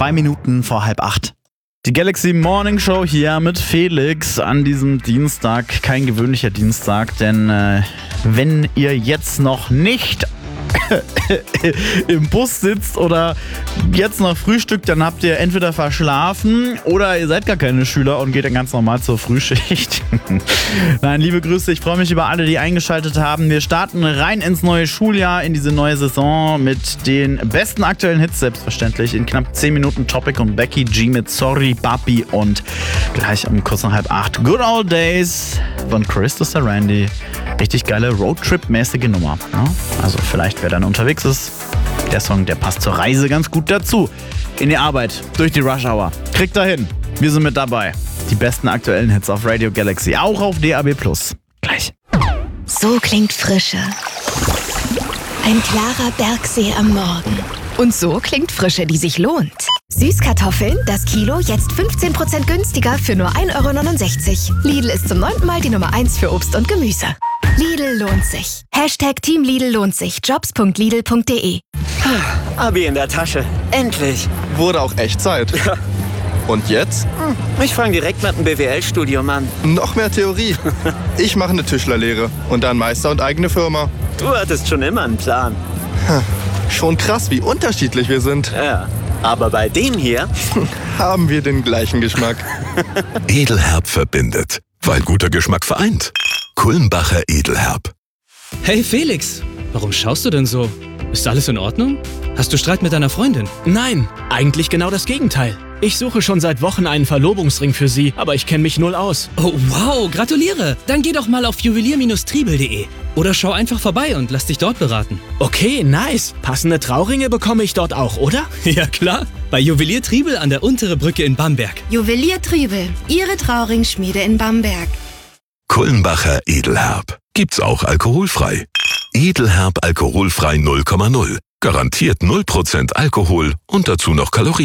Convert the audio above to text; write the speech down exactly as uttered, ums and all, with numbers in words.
Zwei Minuten vor halb acht. Die Galaxy Morning Show hier mit Felix an diesem Dienstag. Kein gewöhnlicher Dienstag, denn äh, wenn ihr jetzt noch nicht im Bus sitzt oder jetzt noch frühstückt, dann habt ihr entweder verschlafen oder ihr seid gar keine Schüler und geht dann ganz normal zur Frühschicht. Nein, liebe Grüße, ich freue mich über alle, die eingeschaltet haben. Wir starten rein ins neue Schuljahr, in diese neue Saison mit den besten aktuellen Hits, selbstverständlich. In knapp zehn Minuten Topic und Becky G mit Sorry Papi und gleich um kurz nach halb acht Good Old Days von Chris Randy. Richtig geile Roadtrip-mäßige Nummer. Ja? Also vielleicht, wer dann unterwegs ist, der Song, der passt zur Reise ganz gut dazu. In die Arbeit, durch die Rush Hour. Kriegt er hin. Wir sind mit dabei. Die besten aktuellen Hits auf Radio Galaxy, auch auf D A B plus. Gleich. So klingt Frische. Ein klarer Bergsee am Morgen. Und so klingt Frische, die sich lohnt. Süßkartoffeln, das Kilo jetzt fünfzehn Prozent günstiger für nur ein Euro neunundsechzig. Lidl ist zum neunten Mal die Nummer eins für Obst und Gemüse. Lidl lohnt sich. Hashtag Team Lidl lohnt sich. Jobs punkt lidl punkt de. Abi in der Tasche. Endlich. Wurde auch echt Zeit. Ja. Und jetzt? Ich fange direkt mit dem B W L-Studium an. Noch mehr Theorie. Ich mache eine Tischlerlehre und dann Meister und eigene Firma. Du hattest schon immer einen Plan. Schon krass, wie unterschiedlich wir sind. Ja, aber bei dem hier haben wir den gleichen Geschmack. Edelherb verbindet, weil guter Geschmack vereint. Kulmbacher Edelherb. Hey Felix, warum schaust du denn so? Ist alles in Ordnung? Hast du Streit mit deiner Freundin? Nein, eigentlich genau das Gegenteil. Ich suche schon seit Wochen einen Verlobungsring für sie, aber ich kenne mich null aus. Oh wow, gratuliere! Dann geh doch mal auf juwelier Bindestrich triebel punkt de oder schau einfach vorbei und lass dich dort beraten. Okay, nice. Passende Trauringe bekomme ich dort auch, oder? Ja klar, bei Juwelier Triebel an der Untere Brücke in Bamberg. Juwelier Triebel, Ihre Trauringschmiede in Bamberg. Kulmbacher Edelherb. Gibt's auch alkoholfrei. Edelherb alkoholfrei null Komma null. Garantiert null Prozent Alkohol und dazu noch Kalorien.